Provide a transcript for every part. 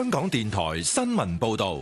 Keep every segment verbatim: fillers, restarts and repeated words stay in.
香港電台新聞報道。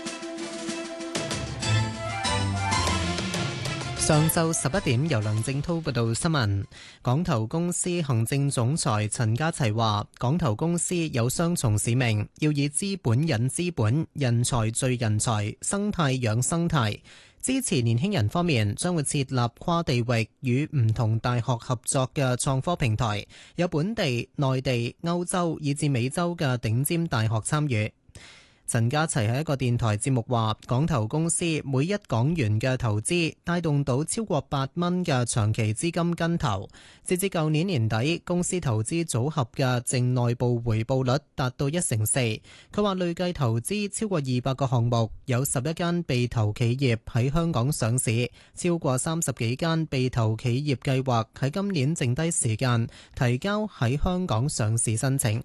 上晝十一點，由梁正濤報道新聞。港投公司行政總裁陳家齊話，港投公司有雙重使命，要以資本引資本、人才聚人才、生態養生態。支持年輕人方面，將會設立跨地域與唔同大學合作嘅創科平台，有本地、內地、歐洲以至美洲嘅頂尖大學參與。陳家齊喺一個電台節目話，港投公司每一港元嘅投資帶動到超過八蚊嘅長期資金跟投。截至舊年年底，公司投資組合嘅淨內部回報率達到一成四。佢話累計投資超過二百個項目，有十一間被投企業喺香港上市，超過三十幾間被投企業計劃喺今年剩低時間提交喺香港上市申請。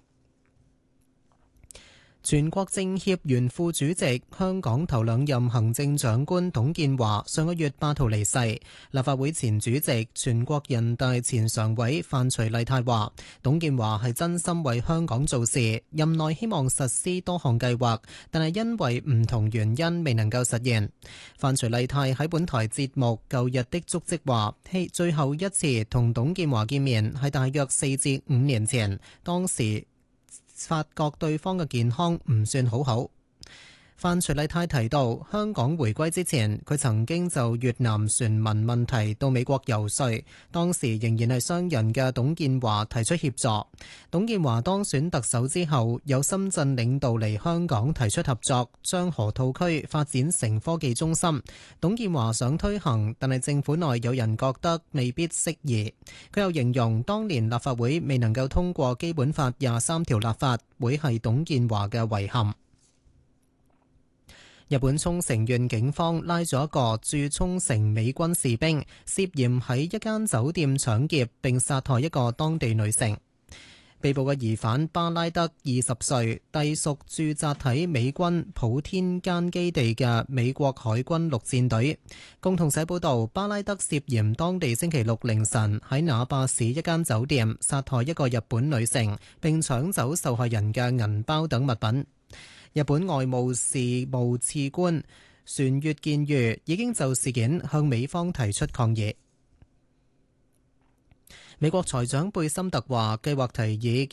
全國政協原副主席、香港頭兩任行政長官董建華上個月八號離世。立法會前主席、全國人大前常委范徐麗泰話，董建華係真心為香港做事，任內希望實施多項計劃，但係因為唔同原因未能夠實現。范徐麗泰喺本台節目《舊日的足跡》話，嘿，最後一次同董建華見面係大約四至五年前，當時發覺對方嘅健康唔算好好。范徐麗泰提到，香港回歸之前，佢曾經就越南船民問題到美國游說，當時仍然係商人嘅董建華提出協助。董建華當選特首之後，有深圳領導嚟香港提出合作，將河套區發展成科技中心。董建華想推行，但係政府內有人覺得未必適宜。佢又形容當年立法會未能夠通過基本法廿三條立法，會係董建華嘅遺憾。日本沖繩縣警方拉咗一個駐沖繩美軍士兵，涉嫌喺一間酒店搶劫並殺害一個當地女性。被捕嘅疑犯巴拉德二十歲，隸屬駐紮喺美軍普天間基地嘅美國海軍陸戰隊。共同社報道，巴拉德涉嫌當地星期六凌晨喺那霸市一間酒店殺害一個日本女性，並搶走受害人嘅銀包等物品。日本外務事務次官船越健裕已經就事件向美方提出抗議。美國財長貝森特話，計劃提議